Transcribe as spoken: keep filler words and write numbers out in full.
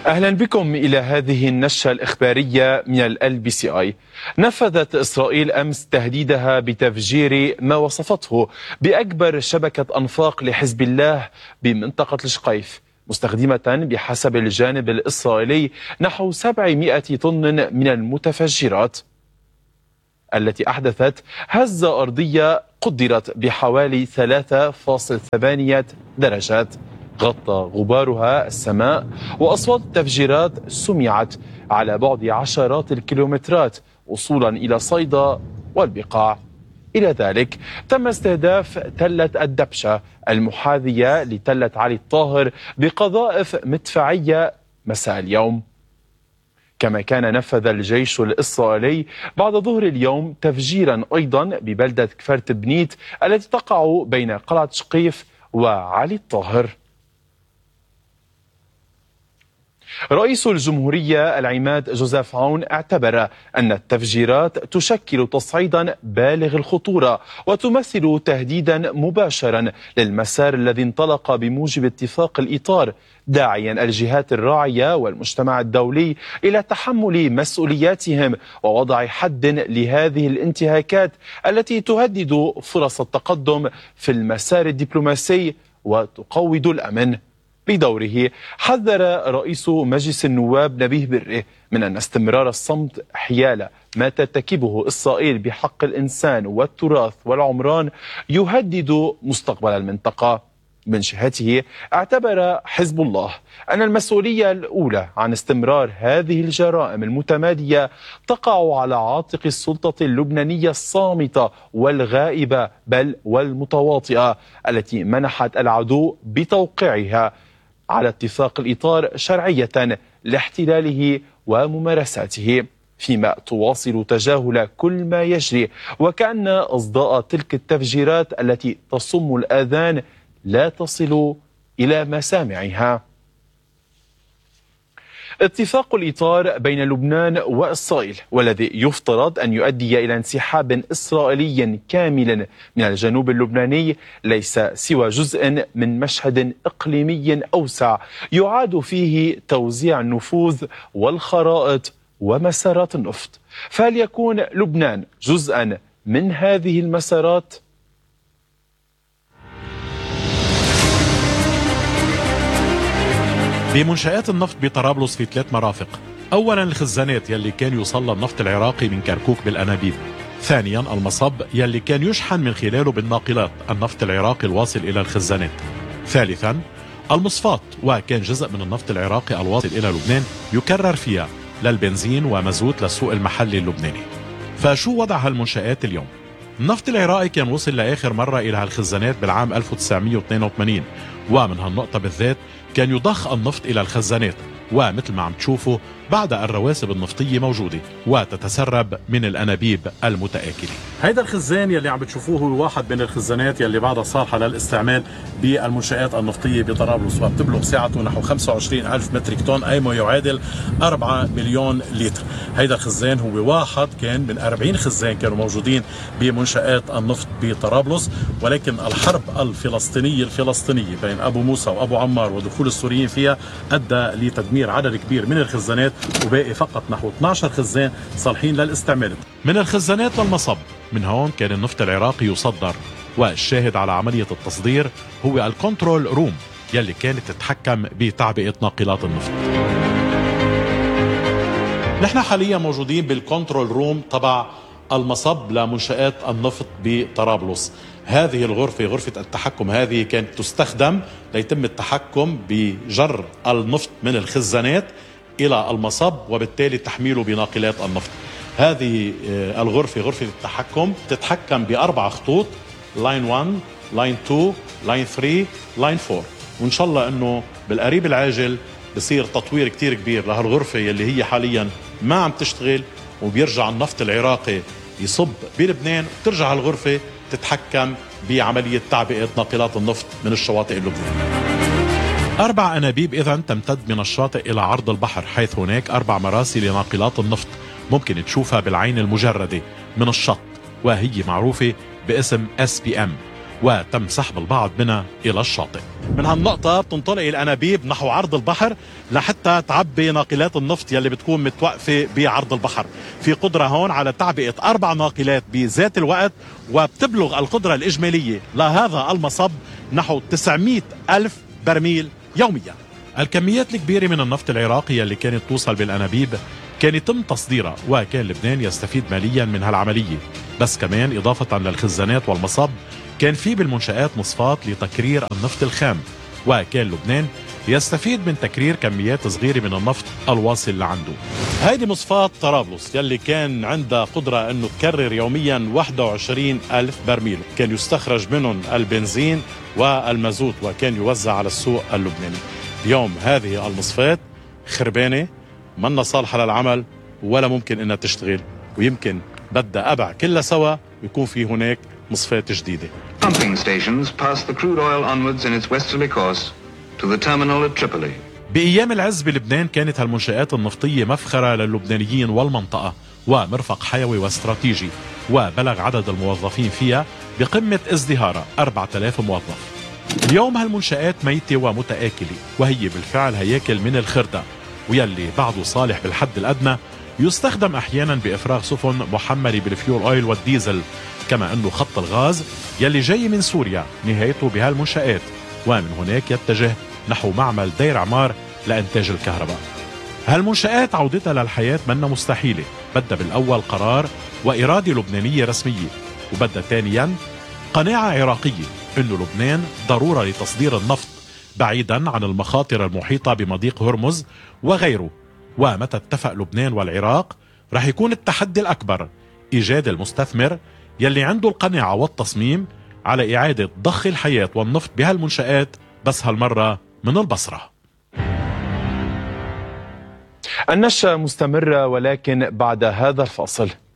أهلا بكم إلى هذه النشرة الإخبارية من ال بي سي آي. نفذت إسرائيل أمس تهديدها بتفجير ما وصفته بأكبر شبكة أنفاق لحزب الله بمنطقة الشقيف، مستخدمة بحسب الجانب الإسرائيلي نحو سبعمائة طن من المتفجرات التي أحدثت هزة أرضية قدرت بحوالي ثلاثة فاصلة ثمانية درجات، غطى غبارها السماء، وأصوات التفجيرات سمعت على بعد عشرات الكيلومترات وصولا إلى صيدا والبقاع. إلى ذلك تم استهداف تلة الدبشة المحاذية لتلة علي الطاهر بقذائف مدفعية مساء اليوم. كما كان نفذ الجيش الإسرائيلي بعد ظهر اليوم تفجيرا أيضا ببلدة كفرت بنيت التي تقع بين قلعة شقيف وعلي الطاهر. رئيس الجمهورية العماد جوزيف عون اعتبر أن التفجيرات تشكل تصعيدا بالغ الخطورة وتمثل تهديدا مباشرا للمسار الذي انطلق بموجب اتفاق الإطار، داعيا الجهات الراعية والمجتمع الدولي إلى تحمل مسؤولياتهم ووضع حد لهذه الانتهاكات التي تهدد فرص التقدم في المسار الدبلوماسي وتقوض الأمن. بدوره حذر رئيس مجلس النواب نبيه بري من أن استمرار الصمت حيال ما ترتكبه إسرائيل بحق الإنسان والتراث والعمران يهدد مستقبل المنطقة. من جهته اعتبر حزب الله أن المسؤولية الأولى عن استمرار هذه الجرائم المتمادية تقع على عاتق السلطة اللبنانية الصامتة والغائبة بل والمتواطئة التي منحت العدو بتوقيعها على اتفاق الإطار شرعية لاحتلاله وممارساته، فيما تواصل تجاهل كل ما يجري وكأن أصداء تلك التفجيرات التي تصم الآذان لا تصل إلى مسامعها. اتفاق الإطار بين لبنان وإسرائيل والذي يفترض أن يؤدي إلى انسحاب إسرائيلي كامل من الجنوب اللبناني ليس سوى جزء من مشهد إقليمي أوسع يعاد فيه توزيع النفوذ والخرائط ومسارات النفط. فهل يكون لبنان جزءا من هذه المسارات؟ بمنشآت النفط بطرابلس في ثلاث مرافق. أولا الخزانات يلي كان يوصل النفط العراقي من كركوك بالأنابيب. ثانيا المصب يلي كان يشحن من خلاله بالناقلات النفط العراقي الواصل إلى الخزانات. ثالثا المصفات، وكان جزء من النفط العراقي الواصل إلى لبنان يكرر فيها للبنزين ومازوت للسوق المحلي اللبناني. فشو وضع هالمنشآت اليوم؟ النفط العراقي كان وصل لآخر مرة إلى هالخزانات بالعام ألف وتسعمائة واثنين وثمانين، ومن هالنقطة بالذات كان يضخ النفط إلى الخزانات، ومثل ما عم تشوفوا بعد الرواسب النفطية موجودة وتتسرب من الأنابيب المتآكلة. هيدا الخزان يلي عم بتشوفوه هو واحد من الخزانات يلي بعدها صالحة للاستعمال بالمنشآت النفطية بطرابلس، وبتبلغ سعته نحو خمسة وعشرين ألف متريك طن، أي ما يعادل أربعة مليون لتر. هيدا الخزان هو واحد كان من أربعين خزان كانوا موجودين بمنشآت النفط بطرابلس، ولكن الحرب الفلسطينية الفلسطينية بين أبو موسى وأبو عمار ودخول السوريين فيها أدى لتدمير عدد كبير من الخزانات، وباقي فقط نحو اثني عشر خزان صالحين للاستعمال. من الخزانات للمصب، من هون كان النفط العراقي يصدر، والشاهد على عملية التصدير هو الكنترول روم يلي كانت تتحكم بتعبئة ناقلات النفط. نحن حاليا موجودين بالكنترول روم تبع المصب لمنشآت النفط بطرابلس. هذه الغرفة غرفة التحكم هذه كانت تستخدم ليتم التحكم بجر النفط من الخزانات إلى المصب وبالتالي تحميله بناقلات النفط. هذه الغرفة غرفة التحكم تتحكم بأربع خطوط، لاين واحد، لاين اثنين، لاين ثلاثة، لاين أربعة، وإن شاء الله أنه بالقريب العاجل بصير تطوير كتير كبير لهالغرفة يلي هي حاليا ما عم تشتغل، وبيرجع النفط العراقي يصب بلبنان، وترجع الغرفة تتحكم بعملية تعبئة ناقلات النفط من الشواطئ اللبنانية. أربع أنابيب إذن تمتد من الشاطئ إلى عرض البحر، حيث هناك أربع مراسي لناقلات النفط ممكن تشوفها بالعين المجردة من الشط، وهي معروفة باسم إس بي إم. وتم سحب البعض منها إلى الشاطئ. من هالنقطة بتنطلق الأنابيب نحو عرض البحر لحتى تعبي ناقلات النفط يلي بتكون متوقفة بعرض البحر. في قدرة هون على تعبئة أربع ناقلات بذات الوقت، وبتبلغ القدرة الإجمالية لهذا المصب نحو تسعمئة ألف برميل يوميا. الكميات الكبيرة من النفط العراقي اللي كانت توصل بالأنابيب كان يتم تصديرها، وكان لبنان يستفيد ماليا من هالعملية. بس كمان إضافة للخزانات والمصب كان في بالمنشآت مصفات لتكرير النفط الخام، وكان لبنان يستفيد من تكرير كميات صغيرة من النفط الواصل لعنده. هيدي مصفات طرابلس يلي كان عندها قدرة انه تكرر يوميا واحد وعشرين ألف برميل، كان يستخرج منهم البنزين والمازوت وكان يوزع على السوق اللبناني. اليوم هذه المصفات خربانة، منا صالحة للعمل ولا ممكن انها تشتغل، ويمكن بدها أبع كلها سوا يكون في هناك مصفات جديدة. Pumping stations pass the crude oil onwards in its westerly course to the terminal at Tripoli. بأيام العز بلبنان كانت هالمنشآت النفطية مفخرة للبنانيين والمنطقة ومرفق حيوي واستراتيجي، وبلغ عدد الموظفين فيها بقمة ازدهارها أربعة آلاف موظف. اليوم هالمنشآت ميتة ومتآكلة، وهي بالفعل هياكل من الخردة، ويلي بعده صالح بالحد الأدنى يستخدم أحيانا بإفراغ سفن محملة بالفيول أويل والديزل، كما أنه خط الغاز يلي جاي من سوريا نهايته بهالمنشآت، ومن هناك يتجه نحو معمل دير عمار لإنتاج الكهرباء. هالمنشآت عودتها للحياة منا مستحيلة، بدها بالأول قرار وإرادة لبنانية رسمية، وبدها ثانيا قناعة عراقية أنه لبنان ضرورة لتصدير النفط بعيدا عن المخاطر المحيطة بمضيق هرمز وغيره. ومتى اتفق لبنان والعراق رح يكون التحدي الأكبر إيجاد المستثمر يلي عنده القناعة والتصميم على إعادة ضخ الحياة والنفط بهالمنشآت، بس هالمرة من البصرة. النشرة مستمرة ولكن بعد هذا الفاصل.